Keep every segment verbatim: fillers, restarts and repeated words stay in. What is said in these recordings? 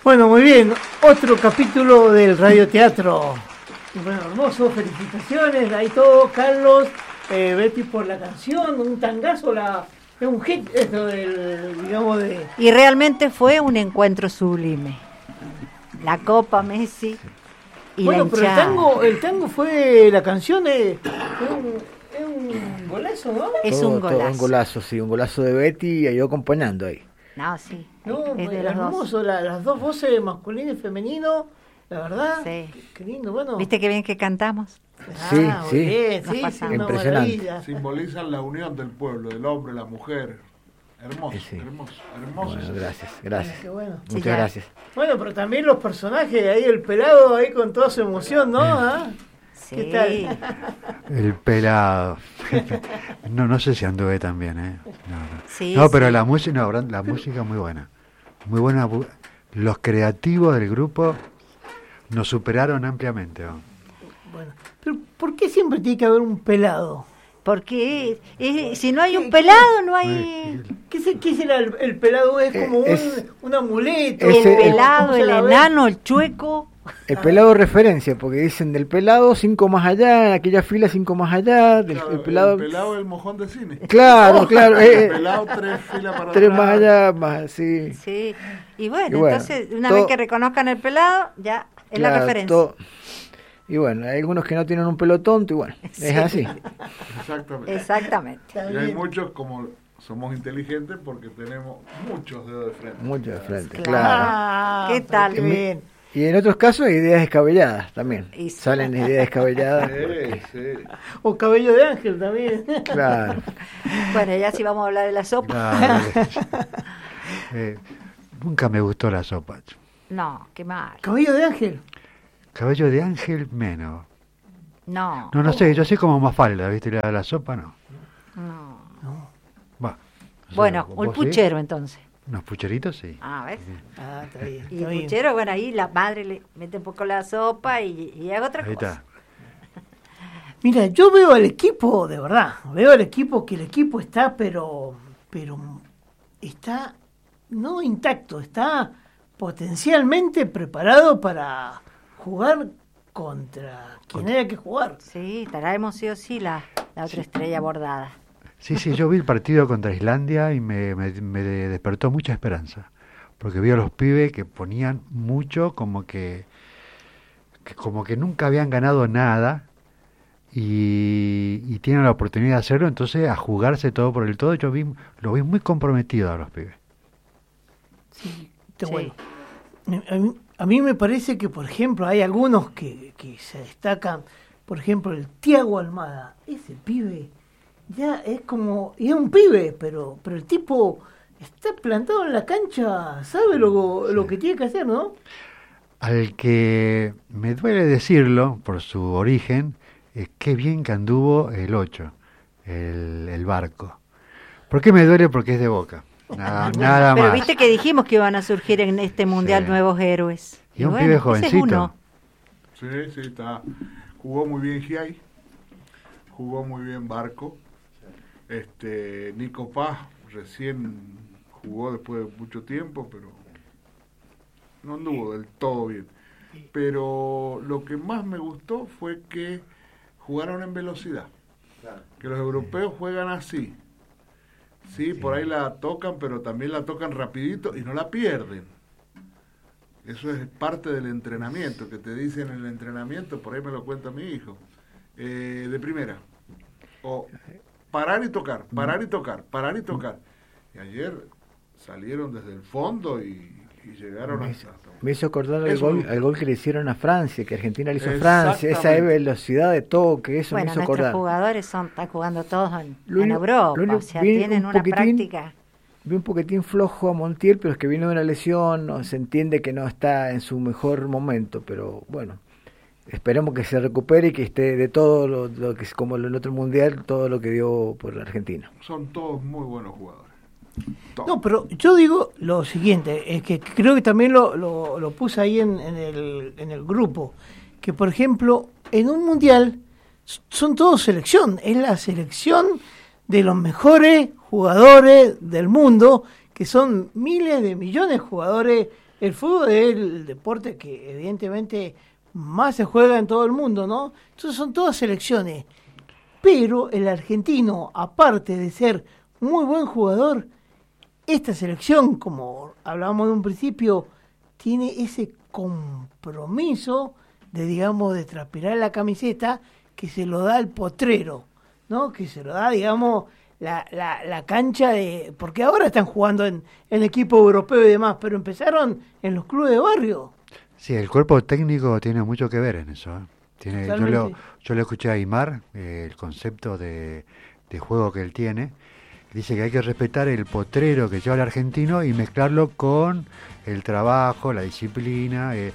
Bueno, muy bien, otro capítulo del radioteatro. Bueno, hermoso, felicitaciones, ahí todo, Carlos, eh, Betty por la canción, un tangazo, la, es un hit esto del, digamos, de... Y realmente fue un encuentro sublime. La Copa Messi y bueno, la pero el hinchada. tango, el tango fue, la canción es, es, un, es un golazo, ¿no? Es todo, un golazo. Todo un golazo, sí, un golazo de Betty y yo acompañando ahí. No, sí, No, es de los hermoso, dos. la, las dos voces, masculino y femenino, la verdad, Sí. qué, qué lindo, bueno. ¿Viste qué bien que cantamos? Sí, Ah, muy sí. bien, Nos sí, pasamos. sí, una Impresionante. maravilla. Simbolizan la unión del pueblo, del hombre, la mujer. Hermoso, Sí. hermoso, hermoso. Bueno, gracias, Bueno, gracias. qué bueno. Sí, Muchas ya. gracias. Bueno, pero también los personajes, ahí el pelado ahí con toda su emoción, ¿no? ¿Ah? Sí. ¿Qué tal? El pelado. No, no sé si anduve tan bien, ¿eh? No, no. Sí, no pero sí. la música, no, la música muy buena. Muy buena. Los creativos del grupo nos superaron ampliamente. ¿No? Bueno, pero ¿por qué siempre tiene que haber un pelado? Porque eh, si no hay un pelado, no hay... Muy- ¿Qué, se, qué será el, el pelado? ¿Es como Eh, es- un, un amuleto? El Ese- pelado, ¿Cómo se el la ve? enano, el chueco. El pelado referencia, porque dicen del pelado cinco más allá, en aquella fila cinco más allá, del Claro, el pelado... El pelado es el mojón de cine. Claro, claro, El eh, pelado tres filas para tres atrás. más allá, más, sí. Sí. Y bueno, Y bueno, entonces, una todo- vez que reconozcan el pelado, ya es la Claro, referencia. todo- Y bueno, hay algunos que no tienen un pelo tonto y bueno, Sí. es así. Exactamente. Exactamente. Está Y hay bien. muchos, como somos inteligentes, porque tenemos muchos dedos de frente. Mucho de frente, Claro. claro. Ah, ¿Qué pero tal? Qué bien. Y en otros casos ideas descabelladas también. Y sí. Salen ideas descabelladas. Sí, sí. O cabello de ángel también. Claro. Bueno, ya sí vamos a hablar de la sopa. Claro. Eh, nunca me gustó la sopa. No, qué mal. Cabello de ángel. Cabello de ángel, menos. No, No, no sé, yo soy como Mafalda, ¿viste? La, la sopa, no. no. Va. O sea, Bueno, ¿vos el sí? puchero entonces. Unos pucheritos, sí. Ah, ¿ves? Ah, está bien. Y Está el bien. puchero, bueno, ahí la madre le mete un poco la sopa y, y haga otra Ahí cosa. está. Mira, yo veo al equipo, de verdad, veo al equipo que el equipo está, pero, pero está no intacto, está potencialmente preparado para jugar contra quien haya que jugar. Sí, traemos sí o sí la, la otra estrella bordada. Sí, sí, yo vi el partido contra Islandia y me, me, me despertó mucha esperanza. Porque vi a los pibes que ponían mucho, como que, que como que nunca habían ganado nada y, y tienen la oportunidad de hacerlo, entonces a jugarse todo por el todo. Yo vi, lo vi muy comprometido a los pibes. Sí, está Sí. bueno. A mí, a mí me parece que, por ejemplo, hay algunos que, que se destacan. Por ejemplo, el Thiago Almada. Ese pibe ya es como... Y es un pibe, pero, pero el tipo está plantado en la cancha, sabe lo, lo que tiene que hacer, ¿no? Al que me duele decirlo, por su origen, es qué bien que anduvo el ocho, el, el Barco. ¿Por qué me duele? Porque es de Boca. Nada, nada Pero más. viste que dijimos que iban a surgir en este mundial Sí. nuevos héroes. Y un bueno, pibe ese es jovencito. uno. Sí, sí, está. Jugó muy bien Giai, jugó muy bien Barco. Este, Nico Paz recién jugó después de mucho tiempo, pero no anduvo del todo bien. Pero lo que más me gustó fue que jugaron en velocidad. Que los europeos juegan así. Sí, por ahí la tocan, pero también la tocan rapidito y no la pierden. Eso es parte del entrenamiento, que te dicen en el entrenamiento, por ahí me lo cuenta mi hijo, eh, de primera. O parar y tocar, parar y tocar, parar y tocar. Y ayer salieron desde el fondo y, y llegaron Me hasta... hizo, me hizo acordar el Eso gol, me gusta. el gol que le hicieron a Francia, que Argentina le hizo a Francia, esa Exactamente. velocidad de toque, eso Bueno, me hizo nuestros acordar. jugadores son, están jugando todos en, Lo en único- Europa, lo único- o sea, vi tienen un una poquitín- práctica. Vi un poquitín flojo a Montiel, pero es que viene de una lesión, no, se entiende que no está en su mejor momento, pero bueno, esperemos que se recupere y que esté de todo lo, lo que es como el otro mundial, todo lo que dio por la Argentina. Son todos muy buenos jugadores. Todos. No, pero yo digo lo siguiente, es que creo que también lo, lo, lo puse ahí en, en, el, en el grupo, que por ejemplo, en un mundial son todos selección, es la selección de los mejores jugadores del mundo, que son miles de millones de jugadores el fútbol es el deporte que evidentemente más se juega en todo el mundo, ¿no? Entonces son todas selecciones. Pero el argentino, aparte de ser muy buen jugador, esta selección, como hablábamos de un principio, tiene ese compromiso de, digamos, de transpirar la camiseta que se lo da el potrero, ¿no? Que se lo da, digamos, la, la, la cancha de... Porque ahora están jugando en, en equipo europeo y demás, pero empezaron en los clubes de barrio. Sí, el cuerpo técnico tiene mucho que ver en eso. ¿eh? Tiene, yo, lo, yo le escuché a Aymar, eh, el concepto de, de juego que él tiene. Dice que hay que respetar el potrero que lleva el argentino y mezclarlo con el trabajo, la disciplina, eh,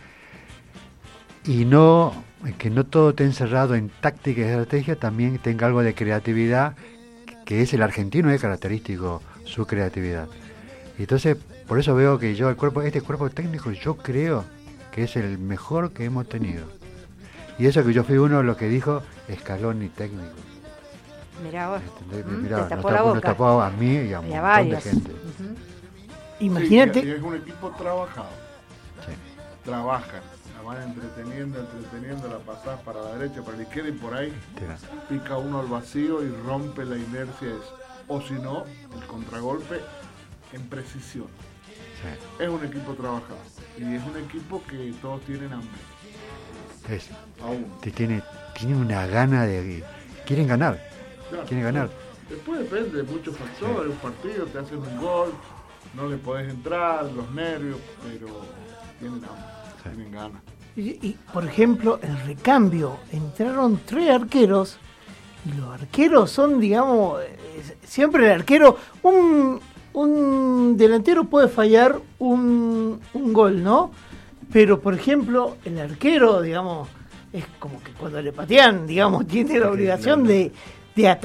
y no que no todo esté encerrado en táctica y estrategia, también tenga algo de creatividad, que es el argentino, es característico su creatividad. Y entonces, por eso veo que yo, el cuerpo, este cuerpo técnico, yo creo que es el mejor que hemos tenido. Y eso que yo fui uno de los que dijo Scaloni técnico. Mirá vos, ¿Mm? Mirá, te tapó nos la tapó, boca. nos tapó a mí y a un y a montón varios. de gente. Uh-huh. Imagínate. Sí, y es un equipo trabajado. Sí. Trabajan. La van entreteniendo, entreteniendo, la pasás para la derecha, para la izquierda y por ahí Sí. pica uno al vacío y rompe la inercia. O si no, el contragolpe en precisión. Sí. Es un equipo trabajado. Y es un equipo que todos tienen hambre. Es, Aún. te tiene, tiene una gana de... Quieren ganar. Claro, Quieren ganar. Después depende de muchos factores. Un partido, te hacen un gol, no le podés entrar, los nervios, pero tienen hambre, Sí. tienen ganas. Y, y, por ejemplo, el recambio, entraron tres arqueros y los arqueros son, digamos, eh, siempre el arquero, un, un delantero puede fallar un, un gol, ¿no? Pero, por ejemplo, el arquero, digamos, es como que cuando le patean, digamos, tiene la obligación de, de atacar.